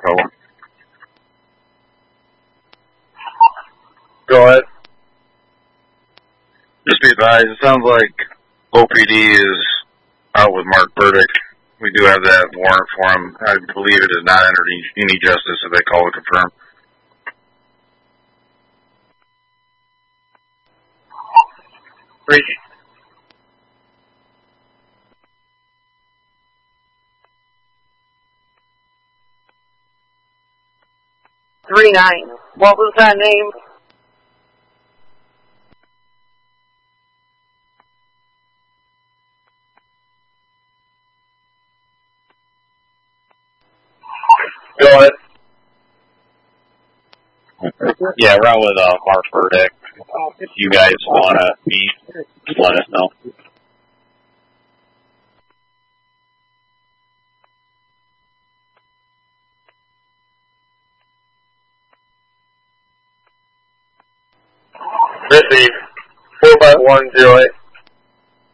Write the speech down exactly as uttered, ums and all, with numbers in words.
four five one. Go ahead. Just be advised, it sounds like O P D is out with Mark Burdick. We do have that warrant for him. I believe it has not entered any justice if they call to confirm. Three. Three nine. What was that name? Go ahead. Yeah, run with uh, Mark Burdick. If you guys want to meet, just let us know. Receive. four five one zero eight.